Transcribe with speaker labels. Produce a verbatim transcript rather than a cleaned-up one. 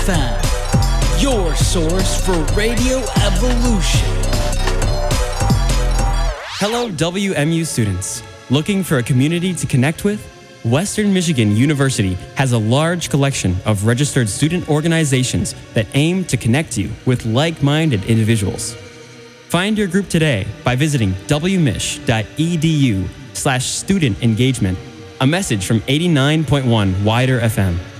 Speaker 1: F M, your source for radio evolution.
Speaker 2: Hello, W M U students. Looking for a community to connect with? Western Michigan University has a large collection of registered student organizations that aim to connect you with like-minded individuals. Find your group today by visiting wmich.edu slash student engagement. A message from eighty-nine point one Wider F M.